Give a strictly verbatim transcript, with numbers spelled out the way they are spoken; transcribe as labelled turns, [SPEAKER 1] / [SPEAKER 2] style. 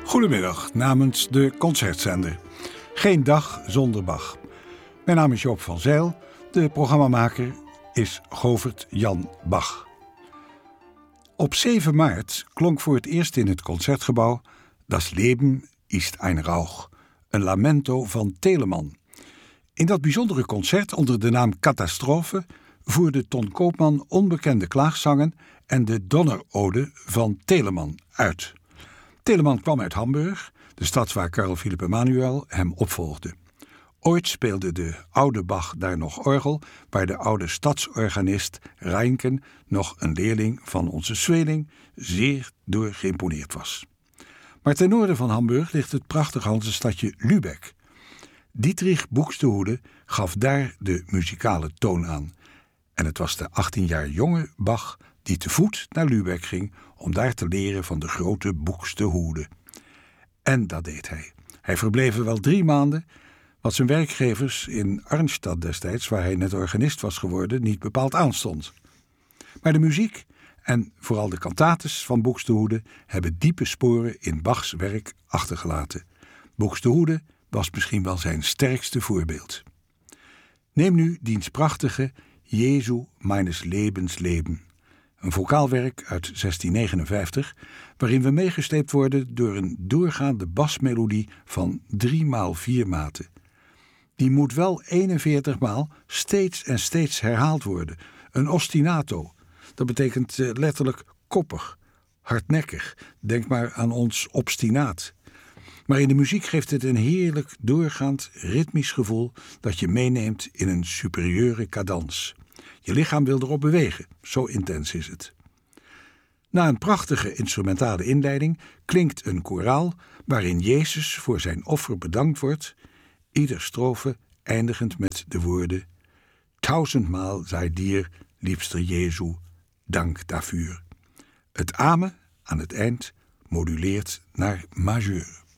[SPEAKER 1] Goedemiddag namens de Concertzender. Geen dag zonder Bach. Mijn naam is Joop van Zijl. De programmamaker is Govert Jan Bach. Op zeven maart klonk voor het eerst in het Concertgebouw Das Leben ist ein Rauch, een lamento van Telemann. In dat bijzondere concert onder de naam Catastrofe voerde Ton Koopman onbekende klaagzangen en de Donnerode van Telemann uit. Telemann kwam uit Hamburg, de stad waar Carl Philipp Emanuel hem opvolgde. Ooit speelde de oude Bach daar nog orgel, waar de oude stadsorganist Reinken, nog een leerling van onze Zweling, zeer door geïmponeerd was. Maar ten noorden van Hamburg ligt het prachtige Hansestadje Lübeck. Dietrich Buxtehude gaf daar de muzikale toon aan. En het was de achttien jaar jonge Bach die te voet naar Lübeck ging om daar te leren van de grote Buxtehude. En dat deed hij. Hij verbleef er wel drie maanden, wat zijn werkgevers in Arnstadt destijds, waar hij net organist was geworden, niet bepaald aanstond. Maar de muziek en vooral de cantates van Buxtehude hebben diepe sporen in Bachs werk achtergelaten. Buxtehude was misschien wel zijn sterkste voorbeeld. Neem nu diens prachtige Jesu meines Lebens Leben, een vocaalwerk uit zestien negenenvijftig, waarin we meegesleept worden door een doorgaande basmelodie van drie maal vier maten. Die moet wel eenenveertig maal steeds en steeds herhaald worden. Een ostinato, dat betekent letterlijk koppig, hardnekkig. Denk maar aan ons obstinaat. Maar in de muziek geeft het een heerlijk doorgaand ritmisch gevoel dat je meeneemt in een superieure cadans. Je lichaam wil erop bewegen, zo intens is het. Na een prachtige instrumentale inleiding klinkt een koraal waarin Jezus voor zijn offer bedankt wordt, ieder strofe eindigend met de woorden: Tausendmaal sei dir, liebster Jesu, dank daarvoor. Het amen aan het eind moduleert naar majeur.